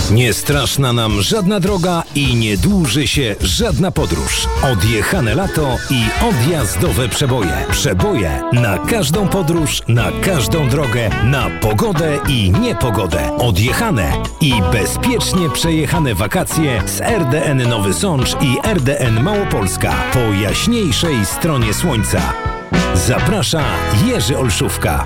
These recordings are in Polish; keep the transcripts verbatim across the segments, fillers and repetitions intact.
Nie straszna nam żadna droga i nie dłuży się żadna podróż. Odjechane lato i odjazdowe przeboje. Przeboje na każdą podróż, na każdą drogę, na pogodę i niepogodę. Odjechane i bezpiecznie przejechane wakacje z R D N Nowy Sącz i R D N Małopolska po jaśniejszej stronie słońca. Zaprasza Jerzy Olszówka.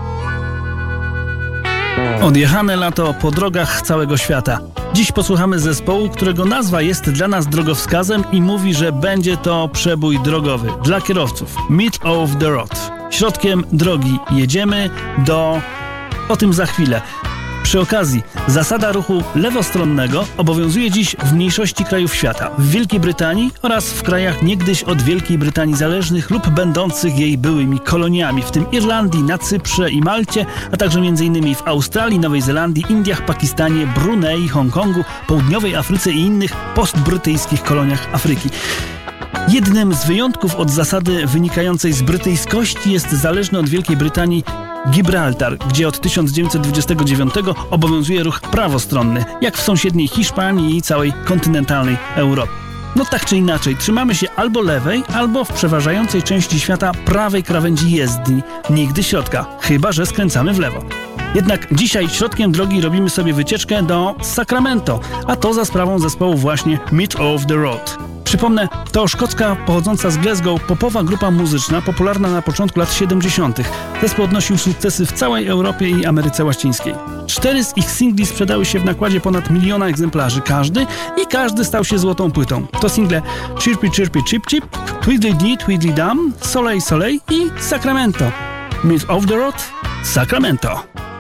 Odjechane lato po drogach całego świata. Dziś posłuchamy zespołu, którego nazwa jest dla nas drogowskazem i mówi, że będzie to przebój drogowy dla kierowców. Mid of the road. Środkiem drogi jedziemy do... O tym za chwilę. Przy okazji, zasada ruchu lewostronnego obowiązuje dziś w mniejszości krajów świata. W Wielkiej Brytanii oraz w krajach niegdyś od Wielkiej Brytanii zależnych lub będących jej byłymi koloniami, w tym Irlandii, na Cyprze i Malcie, a także m.in. w Australii, Nowej Zelandii, Indiach, Pakistanie, Brunei, Hongkongu, Południowej Afryce i innych postbrytyjskich koloniach Afryki. Jednym z wyjątków od zasady wynikającej z brytyjskości jest zależny od Wielkiej Brytanii Gibraltar, gdzie od tysiąc dziewięćset dwudziestego dziewiątego obowiązuje ruch prawostronny, jak w sąsiedniej Hiszpanii i całej kontynentalnej Europie. No tak czy inaczej, trzymamy się albo lewej, albo w przeważającej części świata prawej krawędzi jezdni, nigdy środka, chyba że skręcamy w lewo. Jednak dzisiaj środkiem drogi robimy sobie wycieczkę do Sacramento, a to za sprawą zespołu właśnie Mid of the Road. Przypomnę, to szkocka pochodząca z Glasgow popowa grupa muzyczna popularna na początku lat siedemdziesiątych. Zespół odnosił sukcesy w całej Europie i Ameryce Łacińskiej. Cztery z ich singli sprzedały się w nakładzie ponad miliona egzemplarzy każdy i każdy stał się złotą płytą. To single Chirpy Chirpy Chip Chip, Tweedly Dee Tweedly Dum, Soleil Soleil i Sacramento. Mid of the Road, Sacramento.